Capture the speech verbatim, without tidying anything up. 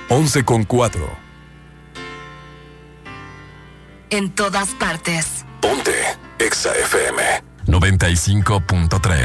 once con cuatro. En todas partes. Ponte Exa F M noventa y cinco punto tres.